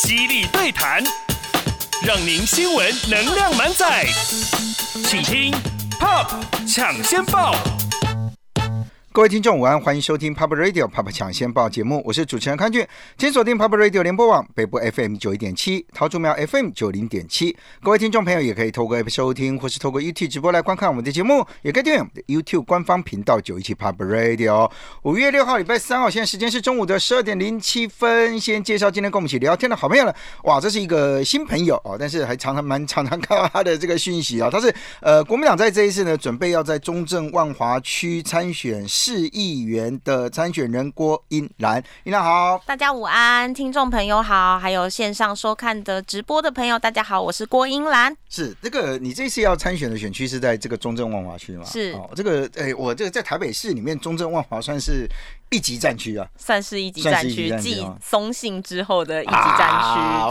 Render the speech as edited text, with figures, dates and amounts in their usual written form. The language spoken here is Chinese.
犀利对谈，让您新闻能量满载。请听 Pop 抢先报。 各位听众午安，欢迎收听 Pop Radio Pop 抢先报节目，我是主持人康俊。请锁定 Pop Radio 联播网北部 FM 91.7、桃竹苗 FM 90.7。各位听众朋友也可以透过 App 收听，或是透过 YouTube 直播来观看我们的节目，也可以订阅我们的 YouTube 官方频道917 Pop Radio。5月6号礼拜3号，现在时间是中午的12点07分。先介绍今天跟我们一起聊天的好朋友了。哇，这是一个新朋友哦，但是还常常看到他的这个讯息啊。他是国民党在这一次呢，准备要在中正万华区参选市议员的参选人郭英兰。英兰好。 大家午安，听众朋友好，还有线上收看的直播的朋友大家好，我是郭英兰。 是这个你这次要参选的选区是在这个中正万华区吗？ 是这个我这个在台北市里面，中正万华算是一级战区啊， 算是一级战区，继松信之后的一级战区。